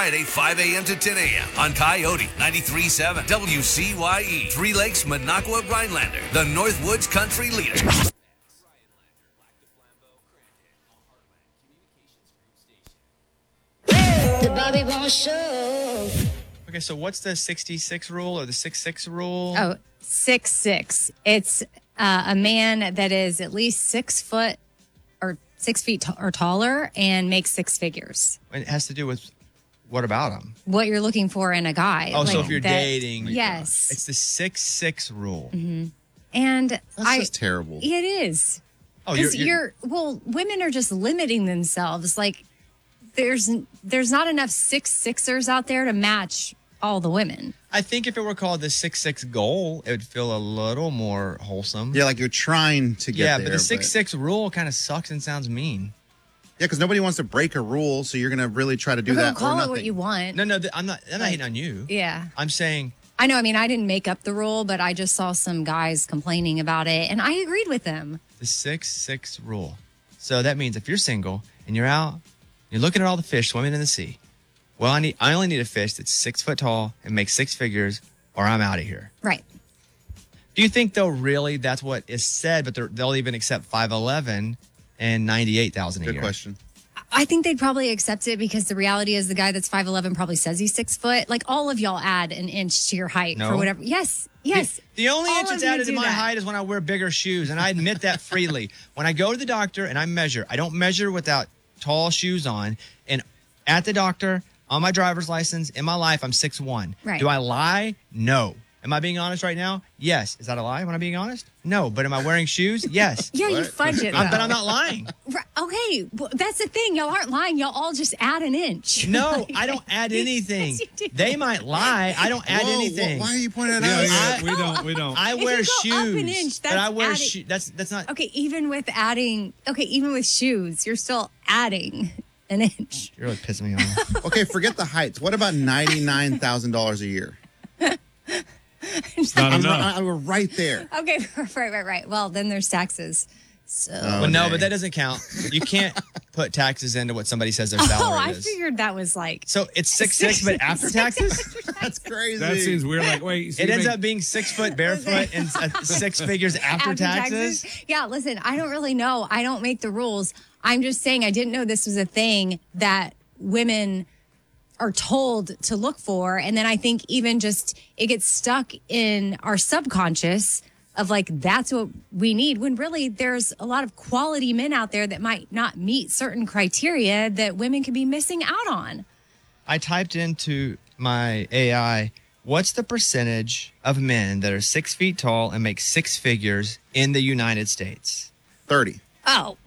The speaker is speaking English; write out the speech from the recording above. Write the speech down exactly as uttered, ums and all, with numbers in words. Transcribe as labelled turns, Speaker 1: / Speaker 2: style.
Speaker 1: Friday, five a.m. to ten a.m. on Coyote ninety-three point seven W C Y E. Three Lakes, Minocqua, Rhinelander, the Northwoods country leader.
Speaker 2: The baby won't show.
Speaker 3: Okay, so what's the sixty-six rule or the six-six rule?
Speaker 4: Oh, six six. It's uh, a man that is at least six foot or six feet t- or taller and makes six figures.
Speaker 3: It has to do with what about him?
Speaker 4: What you're looking for in a guy.
Speaker 3: Oh, so
Speaker 4: like
Speaker 3: if you're
Speaker 4: that-
Speaker 3: dating.
Speaker 4: Yes.
Speaker 3: It's the six-six rule.
Speaker 4: Mm-hmm. And
Speaker 5: That's
Speaker 4: I,
Speaker 5: just terrible.
Speaker 4: It is.
Speaker 3: Oh,
Speaker 4: Because
Speaker 3: you're,
Speaker 4: you're,
Speaker 3: you're,
Speaker 4: well, women are just limiting themselves. Like there's there's not enough six sixers out there to match all the women.
Speaker 3: I think if it were called the six-six goal, it would feel a little more wholesome.
Speaker 5: Yeah, like you're trying to get
Speaker 3: Yeah,
Speaker 5: there.
Speaker 3: but the six-six rule kind of sucks and sounds mean.
Speaker 5: Yeah, because nobody wants to break a rule, so you're going to really try to do
Speaker 4: We're
Speaker 5: that
Speaker 4: gonna call
Speaker 5: or
Speaker 4: it
Speaker 5: nothing.
Speaker 4: what you want.
Speaker 3: No, no, th- I'm not. I'm not
Speaker 4: Like-
Speaker 3: hating on you.
Speaker 4: Yeah.
Speaker 3: I'm saying
Speaker 4: I know. I mean, I didn't make up the rule, but I just saw some guys complaining about it, and I agreed with them.
Speaker 3: the six-six rule. So that means if you're single and you're out, you're looking at all the fish swimming in the sea. Well, I need. I only need a fish that's six foot tall and makes six figures, or I'm out of here.
Speaker 4: Right.
Speaker 3: Do you think though, really, that's what is said? But they're- they'll even accept five eleven and ninety-eight thousand a
Speaker 5: Good
Speaker 3: year.
Speaker 5: question.
Speaker 4: I think they'd probably accept it because the reality is the guy that's five eleven probably says he's six foot. Like all of y'all add an inch to your height
Speaker 3: No.
Speaker 4: for whatever. Yes. Yes.
Speaker 3: The, the only
Speaker 4: All
Speaker 3: inch that's
Speaker 4: of you
Speaker 3: added to
Speaker 4: do
Speaker 3: my
Speaker 4: that.
Speaker 3: height is when I wear bigger shoes, and I admit that freely. When I go to the doctor and I measure, I don't measure without tall shoes on. And at the doctor, on my driver's license, in my life, I'm six one.
Speaker 4: Right.
Speaker 3: Do I lie? No. Am I being honest right now? Yes. Is that a lie? Am I being honest? No. But am I wearing shoes? Yes.
Speaker 4: Yeah, you
Speaker 5: What?
Speaker 4: fudge it.
Speaker 3: I'm- but
Speaker 4: though.
Speaker 3: I'm not lying.
Speaker 4: Right, okay, well, that's the thing. Y'all aren't lying. Y'all all just add an inch.
Speaker 3: No, I don't add anything.
Speaker 4: Yes, you do.
Speaker 3: They might lie. I don't add
Speaker 5: Whoa,
Speaker 3: anything.
Speaker 5: wh- Why are you pointing at
Speaker 6: Yeah,
Speaker 5: us?
Speaker 6: yeah,
Speaker 3: I-
Speaker 6: we don't. We don't.
Speaker 3: I
Speaker 4: If
Speaker 3: wear
Speaker 4: you go up
Speaker 3: shoes.
Speaker 4: an inch,
Speaker 3: but I
Speaker 4: that's
Speaker 3: wear
Speaker 4: adding-
Speaker 3: shoes. That's that's not.
Speaker 4: Okay, even with adding, okay, even with shoes, you're still adding an inch.
Speaker 3: You're really pissing me off.
Speaker 5: Okay, forget the heights. What about ninety-nine thousand dollars a year?
Speaker 6: It's not
Speaker 5: I'm,
Speaker 6: enough.
Speaker 5: I, we're right there.
Speaker 4: Okay, right, right, right. Well, then there's taxes. So.
Speaker 5: Oh,
Speaker 3: Well, no,
Speaker 5: dang.
Speaker 3: but that doesn't count. You can't put taxes into what somebody says their salary
Speaker 4: Oh, I
Speaker 3: is.
Speaker 4: figured that was like.
Speaker 3: So it's six six, but after taxes,
Speaker 5: That's crazy.
Speaker 6: That seems weird. Like, wait. So
Speaker 3: it
Speaker 6: you
Speaker 3: ends
Speaker 6: make-
Speaker 3: up being six foot barefoot and uh, six figures after, taxes.
Speaker 4: Yeah, listen, I don't really know. I don't make the rules. I'm just saying I didn't know this was a thing that women are told to look for. And then I think even just it gets stuck in our subconscious of like, that's what we need, when really there's a lot of quality men out there that might not meet certain criteria that women could be missing out on.
Speaker 3: I typed into my A I, what's the percentage of men that are six feet tall and make six figures in the United States?
Speaker 5: thirty.
Speaker 4: Oh,